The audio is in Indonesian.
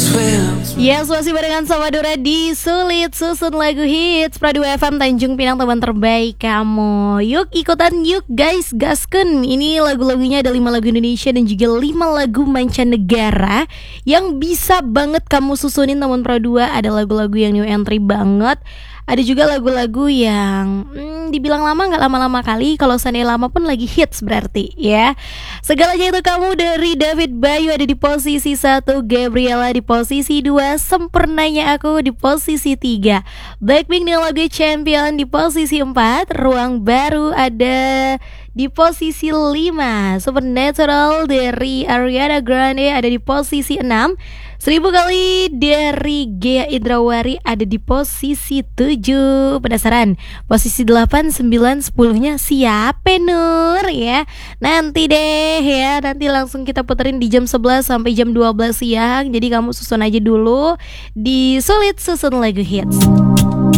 Yes, masih barengan sama Dora di Sulit Susun Lagu Hits Pradu FM Tanjung Pinang, teman terbaik kamu. Yuk ikutan yuk guys, gasken. Ini lagu-lagunya ada 5 lagu Indonesia dan juga 5 lagu mancanegara yang bisa banget kamu susunin teman Pradu. Ada lagu-lagu yang new entry banget. Ada juga lagu-lagu yang dibilang lama gak lama-lama kali. Kalau seandainya lama pun lagi hits berarti ya. Segalanya itu kamu dari David Bayu ada di posisi 1, Gabriela di posisi 2, Sempurnanya Aku di posisi 3, Blackpink dengan lagu Champion di posisi 4, Ruang Baru ada di posisi 5, Supernatural dari Ariana Grande ada di posisi 6, 1000 Kali dari Gea Indrawari ada di posisi 7. Penasaran? Posisi 8, 9, 10-nya siapa Nur ya? Nanti deh ya, nanti langsung kita puterin di jam 11 sampai jam 12 siang. Jadi kamu susun aja dulu di Sulit Susun Lagu Hits.